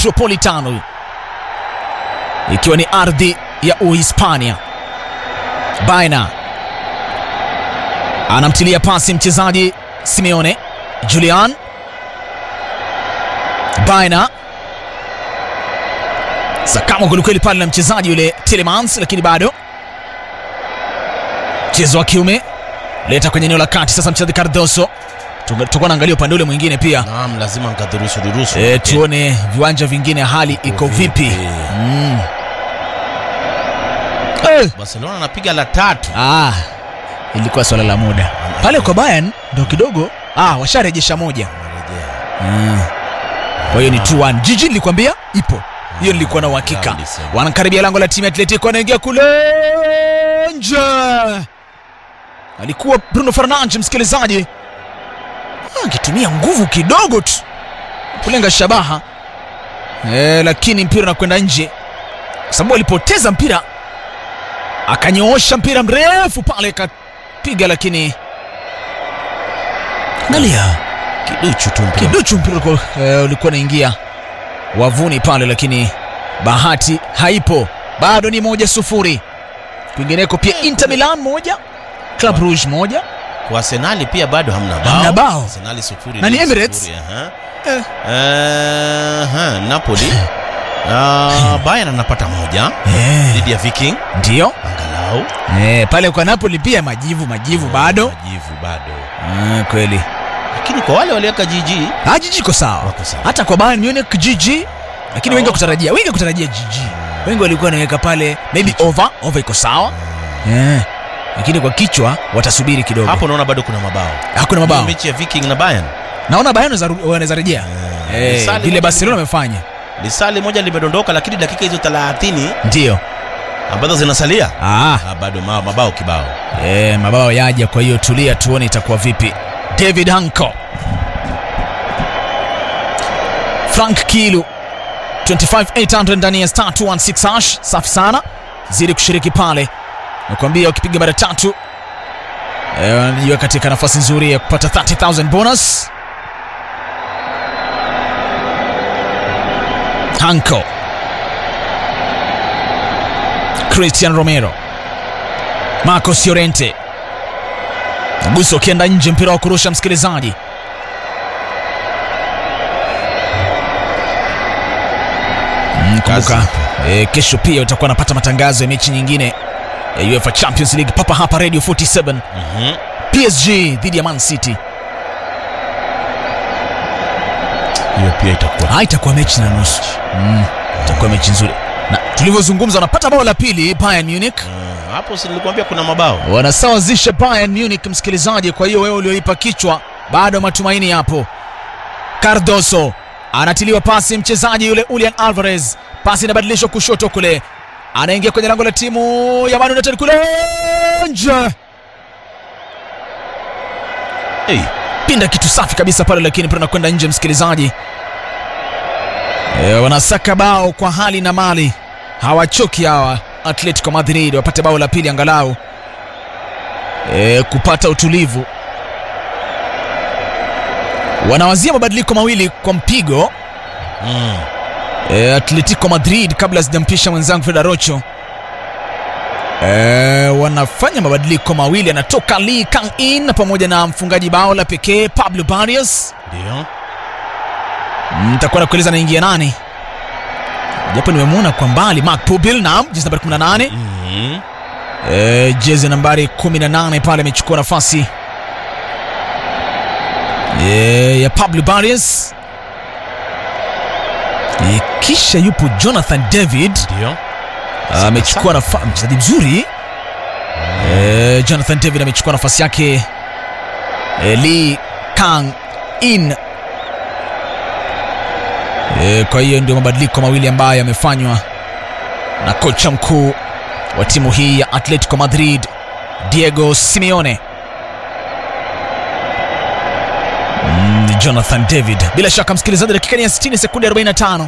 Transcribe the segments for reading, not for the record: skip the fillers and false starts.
Metropolitano, ikiwa ni ardhi ya Uhispania. Baena anamtilia pasi mchezaji Simeone. Julian Baena sakamo kwelikweli pale na mchezaji yule Tielemans, lakini bado mchezo wa kiume leta kwenye eneo la kati. Sasa mchezaji Cardoso, tutakuwa naangalia upande ule mwingine pia. Naam, lazima ngadirusu tuone viwanja vingine hali iko vipi. Barcelona anapiga la 3. Ilikuwa swala la muda pale kwa Bayern, ndio kidogo washarejesha moja. Kwa hiyo ni 2-1. Jiji nilikwambia ipo hiyo, nilikuwa na uhakika. Wanakaribia lango la timu ya Atletico, anaingia kule nje. Alikuwa Bruno Fernandes, msikilizaji, akitumia nguvu kidogo tu kulenga shabaha, lakini mpira unakwenda nje kwa sababu alipoteza mpira, akanyoosha mpira mrefu pale kapiga, lakini angalia kiduchu mpira ulikuwa unaingia wavuni pale, lakini bahati haipo. Bado ni 1-0. Kwingineko pia Inter Milan 1, Club Rouge 1. Kwa Arsenal pia bado hamna bao. Arsenal 0 na ni Emirates. Napoli Bayern anapata 1 dhidi ya Viking. Ndio angalau pale kwa Napoli pia majivu bado kweli. Lakini kwa wale waliweka jiji iko sawa. Hata kwa Bayern Munich jiji, lakini wengi kutarajia jiji. Wengi walikuwa wanaweka pale maybe over iko sawa. Lakini kwa kichwa watasubiri kidogo. Hapo naona bado kuna mabao. Hakuna mabao. Mechi ya Viking na Bayern. Naona Bayern wanaweza rejea. Vile Barcelona wamefanya. Lisali moja limedondoka, lakini dakika hizo 30 ndio ambazo zinasalia. Bado mabao kibao. Mabao yaja, kwa hiyo tulia tuone itakuwa vipi. David Hanko, Frank Kilu 25800 ndani ya star 216 hash. Safi sana, zidi kushiriki pale. Nakwambia ukipiga mara 3 unajua katika nafasi nzuri ya kupata 30,000 bonus. Hanko, Christian Romero, Marcos Llorente, Guso kienda nje, mpira wa kurusha msikilizaji. Kumbuka kesho pia utakuwa napata matangazo ya mechi nyingine ya UEFA Champions League papa hapa Radio 47. PSG dhidi ya Man City. Hiyo pia itakuwa mechi na nusu. Itakuwa mechi nzuri. Na tulivyozungumza wanapata bao la pili Bayern Munich. Hapo si nilikwambia kuna mabao. Wanasawazisha Bayern Munich msikilizaji, kwa hiyo wewe ulioipa kichwa bado matumaini yapo. Cardoso anatiliwa pasi mchezaji yule Julian Alvarez. Pasi inabadilishwa kushoto kule. Anaingia kwenye lango la timu ya Man United kule nje. Pinda kitu safi kabisa pale, lakini mpira unakwenda nje msikilizaji. Wanasaka bao kwa hali na mali. Hawachoki hawa Atletico Madrid, wapate bao la pili angalau kupata utulivu. Wanawazia mabadiliko mawili kwa mpigo. Atletico Madrid kabla sijampisha mwenzangu Fred Rocho. Wanafanya mabadiliko mawili, anatoka Lee Kang-in pamoja na mfungaji bao la pekee Pablo Barrios. Ndio. Nitakuwa nakueleza anaingia nani. Japo nimemwona kwa mbali Mark Pubil, naam, jezi nambari 18. Jezi nambari 18 pale amechukua nafasi ya Pablo Barrios. Kisha yupo Jonathan David. Ndio. Amechukua nafasi, mchezaji mzuri. Jonathan David amechukua nafasi yake Lee Kang-in. Kwa hiyo ndio mabadiliko mawili ambayo yamefanywa na kocha mkuu wa timu hii ya Atletico Madrid Diego Simeone. Jonathan David. Bila shaka msikilizaji, dakika ni ya 60 sekunde 45.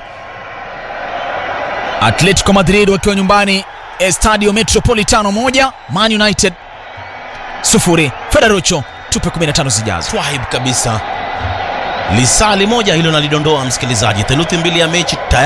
Atletico Madrid wakiwa nyumbani Estadio Metropolitano 1, Man United 0. Federico, tupe 15 zijazo. Swahib kabisa. Lisali moja hilo nalidondoa msikilizaji. Theluthi mbili ya mechi